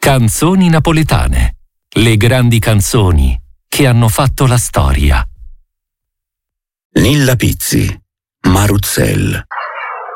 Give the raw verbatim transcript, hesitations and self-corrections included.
Canzoni napoletane. Le grandi canzoni che hanno fatto la storia. Nilla Pizzi, Maruzzell.